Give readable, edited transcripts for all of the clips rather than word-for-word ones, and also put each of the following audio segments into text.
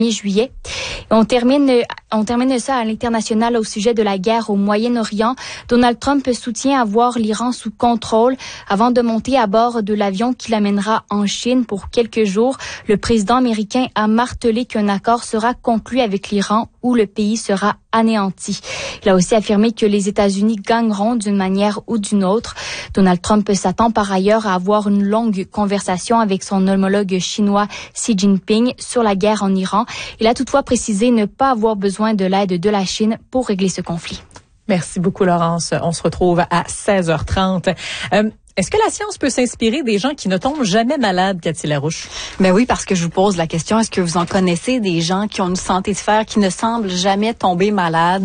mi-juillet. On termine ça à l'international au sujet de la guerre au Moyen-Orient. Donald Trump soutient avoir l'Iran sous contrôle avant de monter à bord de l'avion qui l'amènera en Chine pour quelques jours. Le président américain a martelé qu'un accord sera conclu avec l'Iran où le pays sera anéanti. Il a aussi affirmé que les États-Unis gagneront d'une manière ou d'une autre. Donald Trump s'attend par ailleurs à avoir une longue conversation avec son homologue chinois Xi Jinping sur la guerre en Iran. Il a toutefois précisé ne pas avoir besoin de l'aide de la Chine pour régler ce conflit. Merci beaucoup, Laurence. On se retrouve à 16h30. Est-ce que la science peut s'inspirer des gens qui ne tombent jamais malades, Cathy Larouche? Ben oui, parce que je vous pose la question, est-ce que vous en connaissez des gens qui ont une santé de fer qui ne semblent jamais tomber malades?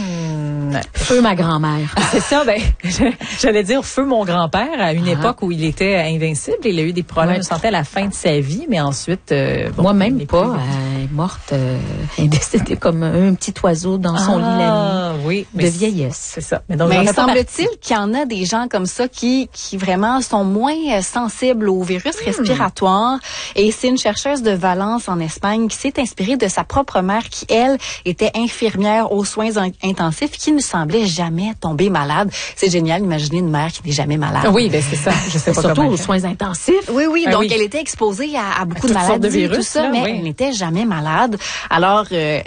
Feu ma grand-mère. C'est ça, j'allais dire feu mon grand-père à une époque où il était invincible. Il a eu des problèmes de santé à la fin de sa vie, mais ensuite... Moi-même pas, elle est morte, elle est décédée comme un petit oiseau dans son lit la nuit de vieillesse. C'est ça. Mais semble-t-il qu'il y en a des gens comme ça qui vraiment sont moins sensibles au virus respiratoire. Et c'est une chercheuse de Valence en Espagne qui s'est inspirée de sa propre mère qui, elle, était infirmière aux soins intensifs qui ne semblait jamais tomber malade. C'est génial, imaginez une mère qui n'est jamais malade. Oui, c'est ça. Je sais pas surtout comment aux soins intensifs. Oui. Donc, elle était exposée à beaucoup de maladies, de virus, tout ça, là, mais elle n'était jamais malade. Alors,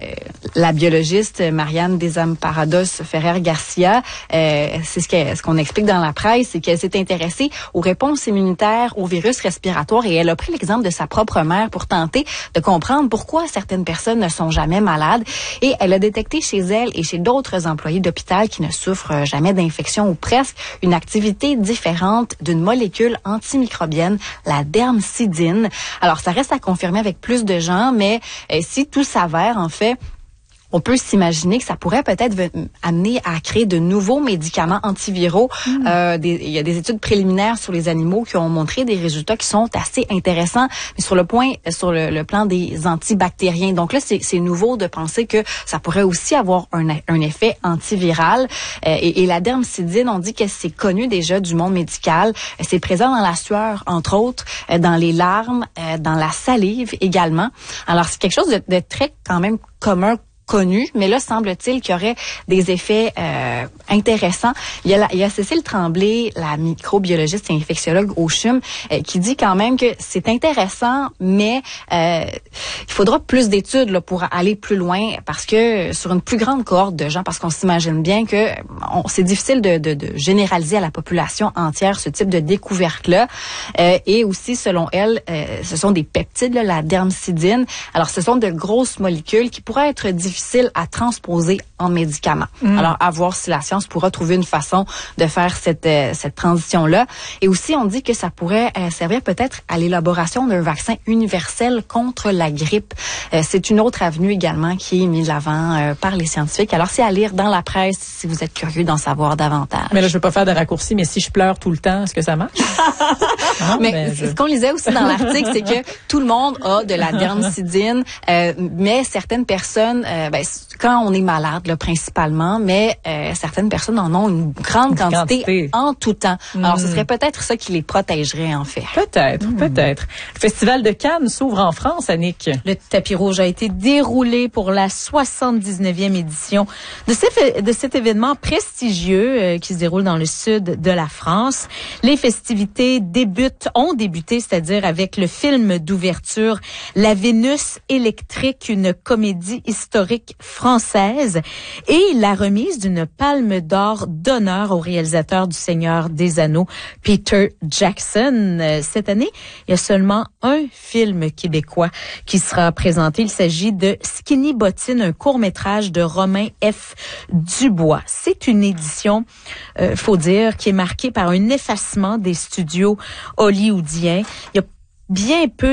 la biologiste Marianne Desamparados Ferrer-Garcia, c'est ce qu'on explique dans la presse, c'est qu'elle s'est intéressée aux réponses immunitaires aux virus respiratoires et elle a pris l'exemple de sa propre mère pour tenter de comprendre pourquoi certaines personnes ne sont jamais malades. Et elle a détecté chez elle et chez d'autres employés d'hôpital qui ne souffrent jamais d'infection ou presque une activité différente d'une molécule antimicrobienne, la dermcidine. Alors, ça reste à confirmer avec plus de gens, mais si tout s'avère, en fait, on peut s'imaginer que ça pourrait peut-être amener à créer de nouveaux médicaments antiviraux. Il y a des études préliminaires sur les animaux qui ont montré des résultats qui sont assez intéressants, mais sur le plan des antibactériens. Donc là, c'est nouveau de penser que ça pourrait aussi avoir un effet antiviral. Et la dermcidine, on dit que c'est connu déjà du monde médical. C'est présent dans la sueur, entre autres, dans les larmes, dans la salive également. Alors, c'est quelque chose de très quand même commun, connu, mais là, semble-t-il qu'il y aurait des effets intéressants. Il y a Cécile Tremblay, la microbiologiste et infectiologue au CHUM, qui dit quand même que c'est intéressant, mais il faudra plus d'études là, pour aller plus loin, parce que sur une plus grande cohorte de gens, parce qu'on s'imagine bien que c'est difficile de généraliser à la population entière ce type de découverte-là. Et aussi, selon elle, ce sont des peptides, là, la dermcidine. Alors, ce sont de grosses molécules qui pourraient être difficiles à transposer en médicaments. Alors, à voir si la science pourra trouver une façon de faire cette transition-là. Et aussi, on dit que ça pourrait servir peut-être à l'élaboration d'un vaccin universel contre la grippe. C'est une autre avenue également qui est mise de l'avant par les scientifiques. Alors, c'est à lire dans la presse si vous êtes curieux d'en savoir davantage. Mais là, je veux pas faire de raccourci, mais si je pleure tout le temps, est-ce que ça marche? Non, mais ce qu'on lisait aussi dans l'article, c'est que tout le monde a de la dermcidine, mais certaines personnes, quand on est malade, là, principalement, mais certaines personnes en ont une grande quantité en tout temps. Alors, ce serait peut-être ça qui les protégerait, en fait. Peut-être. Le Festival de Cannes s'ouvre en France, Annick. Le tapis rouge a été déroulé pour la 79e édition de cet événement prestigieux qui se déroule dans le sud de la France. Les festivités ont débuté, c'est-à-dire avec le film d'ouverture La Vénus électrique, une comédie historique française, et la remise d'une palme d'or d'honneur au réalisateur du Seigneur des Anneaux, Peter Jackson. Cette année, il y a seulement un film québécois qui sera présenté. Il s'agit de Skinny Bottine, un court-métrage de Romain F. Dubois. C'est une édition, faut dire, qui est marquée par un effacement des studios hollywoodiens. Il y a bien peu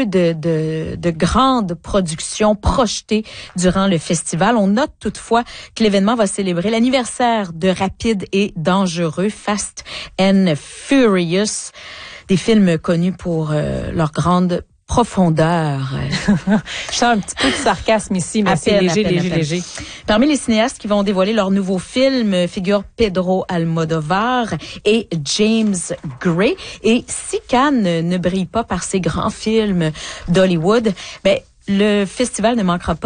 de grandes productions projetées durant le festival. On note toutefois que l'événement va célébrer l'anniversaire de Rapide et Dangereux, Fast and Furious, des films connus pour leur grande profondeur. Je sens un petit peu de sarcasme ici, mais c'est léger. Parmi les cinéastes qui vont dévoiler leur nouveau film figurent Pedro Almodovar et James Gray. Et si Cannes ne brille pas par ses grands films d'Hollywood, le festival ne manquera pas